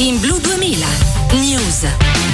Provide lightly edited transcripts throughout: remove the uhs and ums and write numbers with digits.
in Blu 2000 News.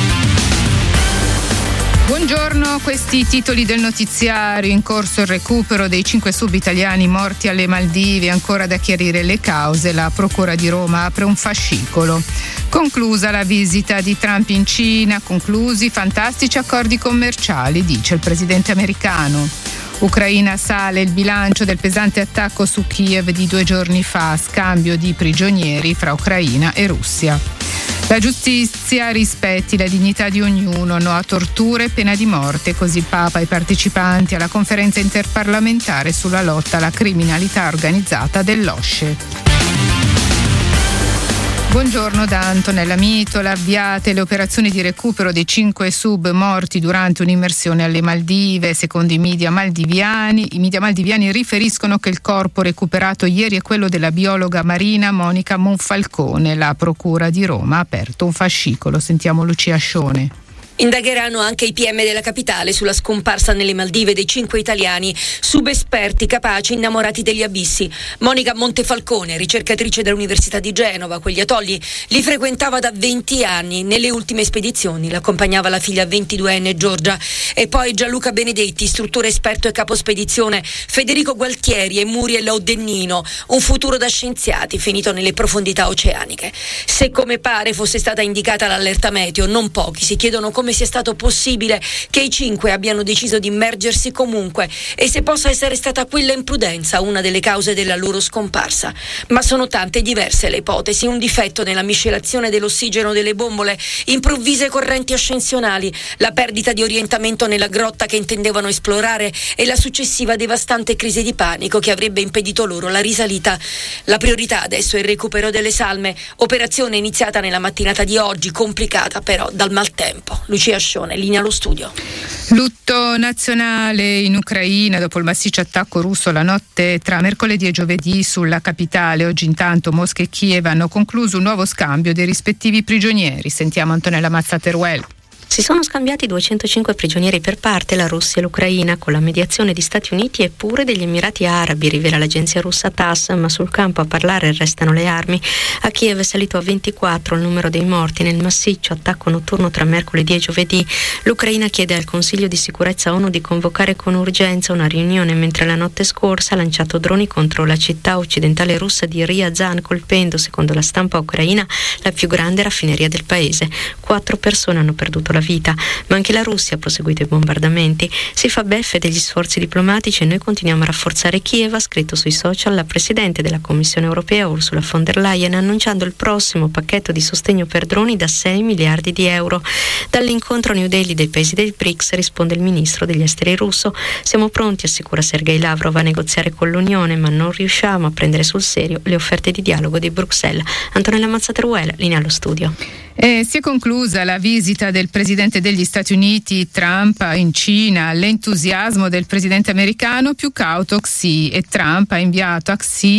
Buongiorno, questi titoli del notiziario. In corso il recupero dei 5 sub italiani morti alle Maldive, ancora da chiarire le cause. La Procura di Roma apre un fascicolo. Conclusa la visita di Trump in Cina, conclusi fantastici accordi commerciali, dice il presidente americano. Ucraina sale il bilancio del pesante attacco su Kiev di 2 giorni fa, scambio di prigionieri fra Ucraina e Russia. La giustizia rispetti la dignità di ognuno, no a torture e pena di morte, così il Papa e i partecipanti alla conferenza interparlamentare sulla lotta alla criminalità organizzata dell'OSCE. Buongiorno da Antonella Mitola. Avviate le operazioni di recupero dei 5 sub morti durante un'immersione alle Maldive. Secondo i media maldiviani riferiscono che il corpo recuperato ieri è quello della biologa marina Monica Monfalcone. La Procura di Roma ha aperto un fascicolo. Sentiamo Lucia Scione. Indagheranno anche i PM della capitale sulla scomparsa nelle Maldive dei 5 italiani, subesperti, capaci, innamorati degli abissi. Monica Montefalcone, ricercatrice dell'Università di Genova, quegli atolli li frequentava da 20 anni. Nelle ultime spedizioni l'accompagnava la figlia 22enne Giorgia. E poi Gianluca Benedetti, istruttore esperto e capo spedizione, Federico Gualtieri e Muriel Audennino, un futuro da scienziati finito nelle profondità oceaniche. Se come pare fosse stata indicata l'allerta meteo, non pochi si chiedono come sia stato possibile che i 5 abbiano deciso di immergersi comunque e se possa essere stata quella imprudenza una delle cause della loro scomparsa. Ma sono tante diverse le ipotesi: un difetto nella miscelazione dell'ossigeno delle bombole, improvvise correnti ascensionali, la perdita di orientamento nella grotta che intendevano esplorare e la successiva devastante crisi di panico che avrebbe impedito loro la risalita. La priorità adesso è il recupero delle salme, operazione iniziata nella mattinata di oggi, complicata però dal maltempo. Lucia Scione, linea allo studio. Lutto nazionale in Ucraina dopo il massiccio attacco russo la notte tra mercoledì e giovedì sulla capitale. Oggi intanto Mosca e Kiev hanno concluso un nuovo scambio dei rispettivi prigionieri. Sentiamo Antonella Mazzateruel. Si sono scambiati 205 prigionieri per parte la Russia e l'Ucraina, con la mediazione di Stati Uniti e pure degli Emirati Arabi, rivela l'agenzia russa TASS, ma sul campo a parlare restano le armi. A Kiev è salito a 24 il numero dei morti nel massiccio attacco notturno tra mercoledì e giovedì. L'Ucraina chiede al Consiglio di sicurezza ONU di convocare con urgenza una riunione, mentre la notte scorsa ha lanciato droni contro la città occidentale russa di Ryazan, colpendo, secondo la stampa ucraina, la più grande raffineria del paese. 4 persone hanno perduto la vita, ma anche la Russia ha proseguito i bombardamenti. Si fa beffe degli sforzi diplomatici e noi continuiamo a rafforzare Kiev, ha scritto sui social la Presidente della Commissione Europea Ursula von der Leyen, annunciando il prossimo pacchetto di sostegno per droni da 6 miliardi di euro. Dall'incontro a New Delhi dei paesi del BRICS risponde il ministro degli esteri russo: siamo pronti, assicura Sergei Lavrov, a negoziare con l'Unione, ma non riusciamo a prendere sul serio le offerte di dialogo di Bruxelles. Antonella Mazzateruel, linea allo studio. Si è conclusa la visita del presidente degli Stati Uniti Trump in Cina. L'entusiasmo del presidente americano più cauto Xi, e Trump ha invitato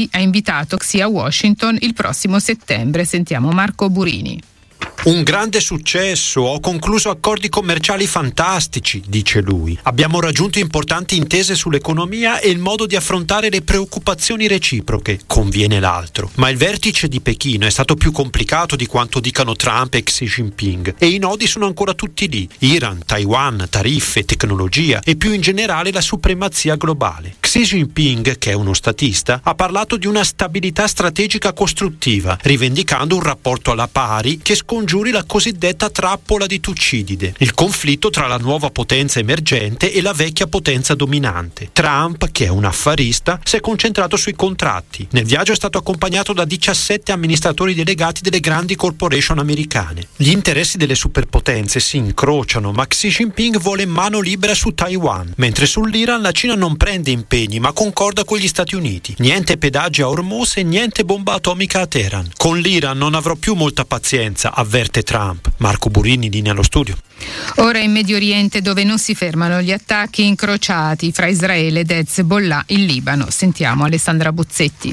Xi a Washington il prossimo settembre. Sentiamo Marco Burini. Un grande successo, ho concluso accordi commerciali fantastici, dice lui. Abbiamo raggiunto importanti intese sull'economia e il modo di affrontare le preoccupazioni reciproche, conviene l'altro. Ma il vertice di Pechino è stato più complicato di quanto dicano Trump e Xi Jinping, e i nodi sono ancora tutti lì: Iran, Taiwan, tariffe, tecnologia e più in generale la supremazia globale. Xi Jinping, che è uno statista, ha parlato di una stabilità strategica costruttiva, rivendicando un rapporto alla pari che scongiuri la cosiddetta trappola di Tucidide, il conflitto tra la nuova potenza emergente e la vecchia potenza dominante. Trump, che è un affarista, si è concentrato sui contratti. Nel viaggio è stato accompagnato da 17 amministratori delegati delle grandi corporation americane. Gli interessi delle superpotenze si incrociano, ma Xi Jinping vuole mano libera su Taiwan, mentre sull'Iran la Cina non prende impegni ma concorda con gli Stati Uniti. Niente pedaggi a Hormuz e niente bomba atomica a Teheran. Con l'Iran non avrò più molta pazienza, avverte Trump. Marco Burini, linea allo studio. Ora in Medio Oriente, dove non si fermano gli attacchi incrociati fra Israele ed Hezbollah in Libano. Sentiamo Alessandra Buzzetti.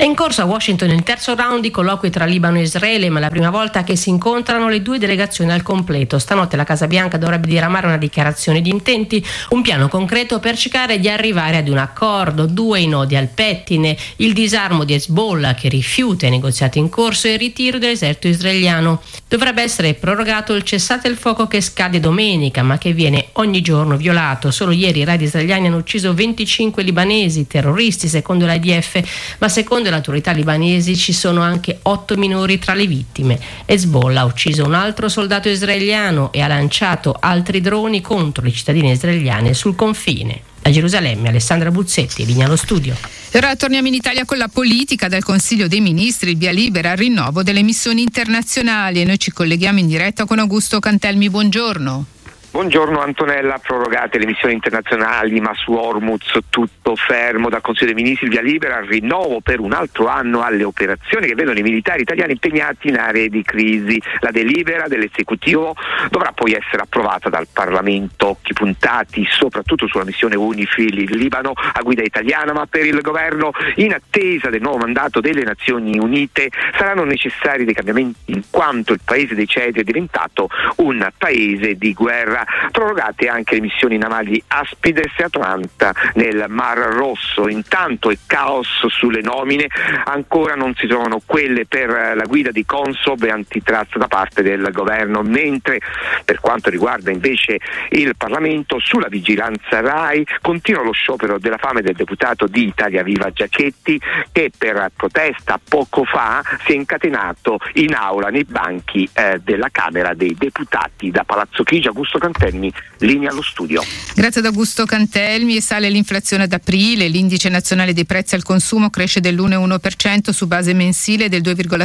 È in corso a Washington il terzo round di colloqui tra Libano e Israele, ma è la prima volta che si incontrano le due delegazioni al completo. Stanotte la Casa Bianca dovrebbe diramare una dichiarazione di intenti, un piano concreto per cercare di arrivare ad un accordo. 2 i nodi al pettine: il disarmo di Hezbollah, che rifiuta i negoziati in corso, e il ritiro dell'esercito israeliano. Dovrebbe essere prorogato il cessate il fuoco che scade domenica, ma che viene ogni giorno violato. Solo ieri i raid israeliani hanno ucciso 25 libanesi, terroristi secondo l'IDF, ma secondo le autorità libanesi ci sono anche 8 minori tra le vittime. Hezbollah ha ucciso un altro soldato israeliano e ha lanciato altri droni contro le cittadine israeliane sul confine. A Gerusalemme, Alessandra Buzzetti, linea allo studio. E ora torniamo in Italia con la politica. Dal Consiglio dei Ministri il via libera al rinnovo delle missioni internazionali, e noi ci colleghiamo in diretta con Augusto Cantelmi. Buongiorno. Buongiorno Antonella, prorogate le missioni internazionali, ma su Hormuz tutto fermo. Dal Consiglio dei Ministri il via libera al rinnovo per un altro anno alle operazioni che vedono i militari italiani impegnati in aree di crisi. La delibera dell'esecutivo dovrà poi essere approvata dal Parlamento. Occhi puntati soprattutto sulla missione UNIFIL in Libano a guida italiana, ma per il governo, in attesa del nuovo mandato delle Nazioni Unite, saranno necessari dei cambiamenti, in quanto il paese dei cedi è diventato un paese di guerra. Prorogate anche le missioni navali Aspides e Atalanta nel Mar Rosso. Intanto il caos sulle nomine, ancora non si trovano quelle per la guida di Consob e antitrust da parte del governo, mentre per quanto riguarda invece il Parlamento, sulla vigilanza RAI continua lo sciopero della fame del deputato di Italia Viva Giachetti, che per protesta poco fa si è incatenato in aula nei banchi della Camera dei Deputati. Da Palazzo Chigi, Augusto Cantelmi, linea allo studio. Grazie ad Augusto Cantelmi. E sale l'inflazione ad aprile, l'indice nazionale dei prezzi al consumo cresce dell'1,1% su base mensile e del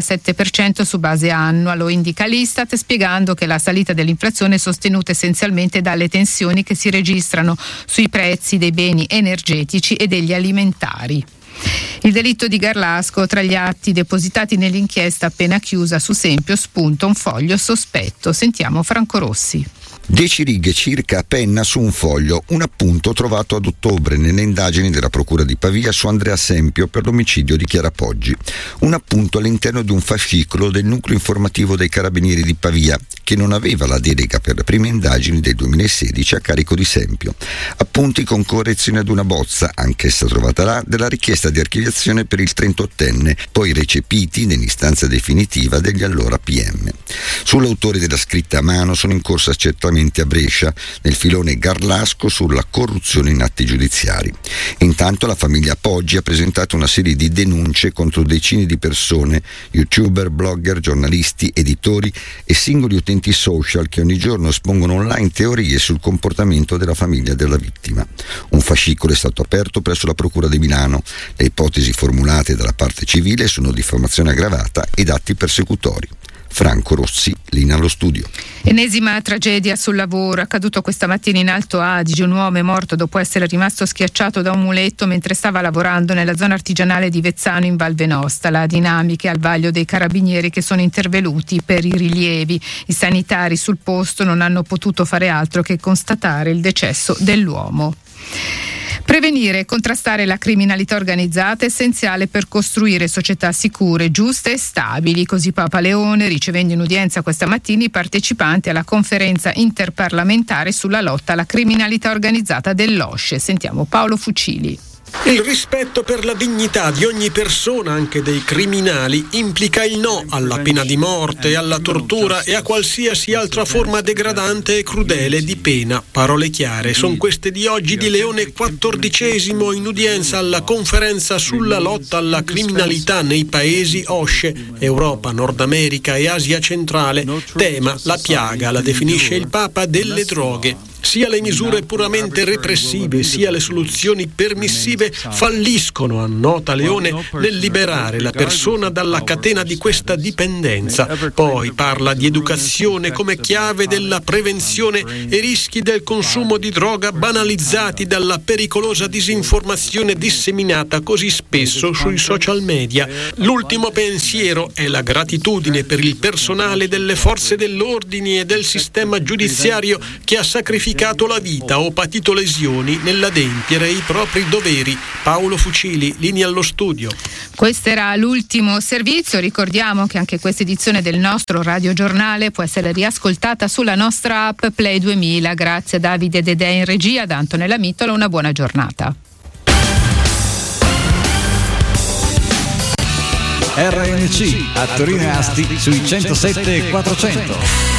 2,7% su base annua, lo indica l'Istat, spiegando che la salita dell'inflazione è sostenuta essenzialmente dalle tensioni che si registrano sui prezzi dei beni energetici e degli alimentari. Il delitto di Garlasco: tra gli atti depositati nell'inchiesta appena chiusa su Sempio spunta un foglio sospetto. Sentiamo Franco Rossi. 10 righe circa a penna su un foglio, un appunto trovato ad ottobre nelle indagini della Procura di Pavia su Andrea Sempio per l'omicidio di Chiara Poggi. Un appunto all'interno di un fascicolo del nucleo informativo dei Carabinieri di Pavia, che non aveva la delega per le prime indagini del 2016 a carico di Sempio. Appunti con correzione ad una bozza, anch'essa trovata là, della richiesta di archiviazione per il 38enne, poi recepiti nell'istanza definitiva degli allora PM. Sull'autore della scritta a mano sono in corso accertamenti a Brescia nel filone Garlasco sulla corruzione in atti giudiziari. Intanto la famiglia Poggi ha presentato una serie di denunce contro decine di persone, youtuber, blogger, giornalisti, editori e singoli utenti social che ogni giorno espongono online teorie sul comportamento della famiglia della vittima. Un fascicolo è stato aperto presso la Procura di Milano. Le ipotesi formulate dalla parte civile sono diffamazione aggravata ed atti persecutori. Franco Rossi, linea allo studio. Ennesima tragedia sul lavoro. Accaduto questa mattina in Alto Adige. Un uomo è morto dopo essere rimasto schiacciato da un muletto mentre stava lavorando nella zona artigianale di Vezzano in Val Venosta. La dinamica è al vaglio dei carabinieri che sono intervenuti per i rilievi. I sanitari sul posto non hanno potuto fare altro che constatare il decesso dell'uomo. Prevenire e contrastare la criminalità organizzata è essenziale per costruire società sicure, giuste e stabili. Così Papa Leone, ricevendo in udienza questa mattina i partecipanti alla conferenza interparlamentare sulla lotta alla criminalità organizzata dell'OSCE. Sentiamo Paolo Fucili. Il rispetto per la dignità di ogni persona, anche dei criminali, implica il no alla pena di morte, alla tortura e a qualsiasi altra forma degradante e crudele di pena. Parole chiare, sono queste di oggi di Leone XIV in udienza alla conferenza sulla lotta alla criminalità nei paesi OSCE, Europa, Nord America e Asia centrale. Tema: la piaga, la definisce il Papa, delle droghe. Sia le misure puramente repressive sia le soluzioni permissive falliscono, annota Leone, nel liberare la persona dalla catena di questa dipendenza. Poi parla di educazione come chiave della prevenzione e rischi del consumo di droga banalizzati dalla pericolosa disinformazione disseminata così spesso sui social media. L'ultimo pensiero è la gratitudine per il personale delle forze dell'ordine e del sistema giudiziario che ha sacrificato complicato la vita o patito lesioni nell'adempiere i propri doveri. Paolo Fucili, linea allo studio. Questo era l'ultimo servizio. Ricordiamo che anche questa edizione del nostro radiogiornale può essere riascoltata sulla nostra app Play 2000. Grazie a Davide Dedè in regia, da Antonella Mittola, una buona giornata. RNC a Torino e Asti sui 107 e 400.